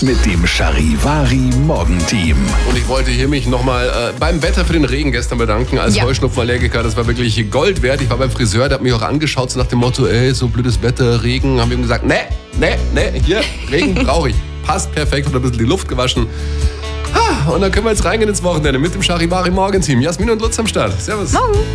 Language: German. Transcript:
mit dem Charivari Morgenteam. Und ich wollte hier mich nochmal beim Wetter für den Regen gestern bedanken. Als Heuschnupfenallergiker, das war wirklich Gold wert. Ich war beim Friseur, der hat mich auch angeschaut, so nach dem Motto, so blödes Wetter, Regen. Haben wir ihm gesagt, nee, hier, Regen brauche ich. Passt perfekt, hat ein bisschen die Luft gewaschen. Und dann können wir jetzt reingehen ins Wochenende mit dem Charivari Morgenteam. Jasmin und Lutz am Start. Servus. Morgen.